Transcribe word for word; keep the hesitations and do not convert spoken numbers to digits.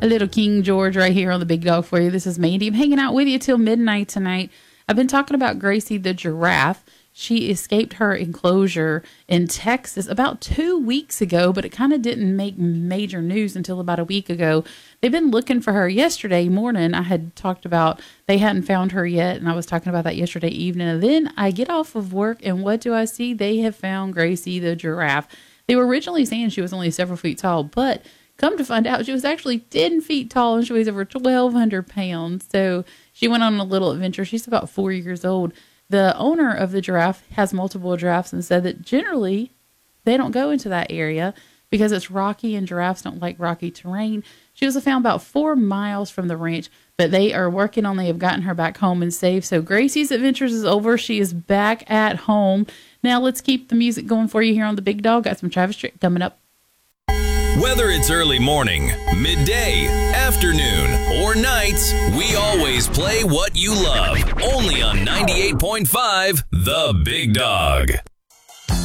a little King George right here on the Big Dog for you. This is Mandy. I'm hanging out with you till midnight tonight. I've been talking about Gracie the giraffe. She escaped her enclosure in Texas about two weeks ago, but it kind of didn't make major news until about a week ago. They've been looking for her. Yesterday morning, I had talked about they hadn't found her yet, and I was talking about that yesterday evening. And then I get off of work, and what do I see? They have found Gracie the giraffe. They were originally saying she was only several feet tall, but come to find out, she was actually ten feet tall, and she weighs over twelve hundred pounds. So she went on a little adventure. She's about four years old. The owner of the giraffe has multiple giraffes and said that generally they don't go into that area because it's rocky and giraffes don't like rocky terrain. She was found about four miles from the ranch, but they are working on, they have gotten her back home and safe. So Gracie's adventures is over. She is back at home. Now let's keep the music going for you here on the Big Dog. Got some Travis Tritt coming up. Whether it's early morning, midday, afternoon, or nights, we always play what you love. Only on ninety-eight point five The Big Dog.